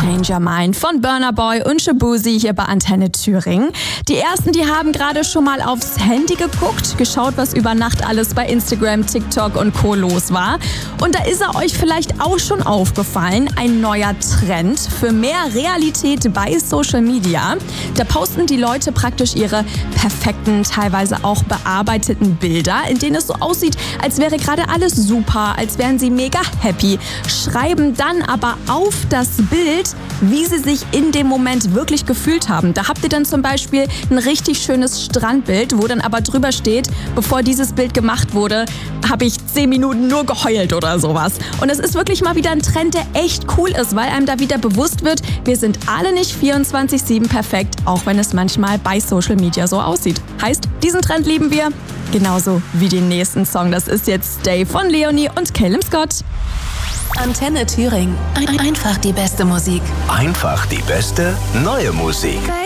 Change Your Mind von Burna Boy und Shaboozey hier bei Antenne Thüringen. Die ersten, die haben gerade schon mal aufs Handy geguckt, geschaut, was über Nacht alles bei Instagram, TikTok und Co. los war. Und da ist er euch vielleicht auch schon aufgefallen, ein neuer Trend für mehr Realität bei Social Media. Da posten die Leute praktisch ihre perfekten, teilweise auch bearbeiteten Bilder, in denen es so aussieht, als wäre gerade alles super, als wären sie mega happy, schreiben dann aber auf das Bild, wie sie sich in dem Moment wirklich gefühlt haben. Da habt ihr dann zum Beispiel ein richtig schönes Strandbild, wo dann aber drüber steht, bevor dieses Bild gemacht wurde, habe ich 10 Minuten nur geheult oder sowas. Und es ist wirklich mal wieder ein Trend, der echt cool ist, weil einem da wieder bewusst wird, wir sind alle nicht 24/7 perfekt, auch wenn es manchmal bei Social Media so aussieht. Heißt, diesen Trend lieben wir, genauso wie den nächsten Song. Das ist jetzt Stay von Leonie und Calum Scott. Antenne Thüringen. Einfach die beste Musik. Einfach die beste neue Musik.